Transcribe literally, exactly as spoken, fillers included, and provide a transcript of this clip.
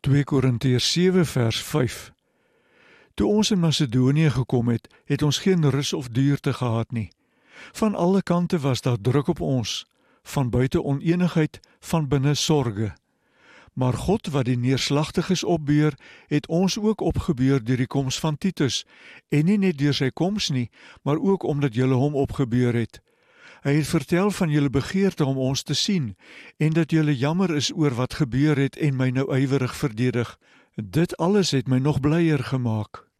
twee Korintiërs sewe vers vyf. Toe ons in Macedonië gekom het, het ons geen rus of duurte gehad nie. Van alle kante was daar druk op ons, van buite onenigheid, van binne sorge. Maar God wat die neerslagtiges opbeur, het ons ook opgebeur deur die koms van Titus, en nie net deur sy koms nie, maar ook omdat julle hom opgebeur het. Hy het vertel van julle begeerte om ons te sien, en dat julle jammer is oor wat gebeur het en my nou ywerig verdedig. Dit alles het my nog blyer gemaak.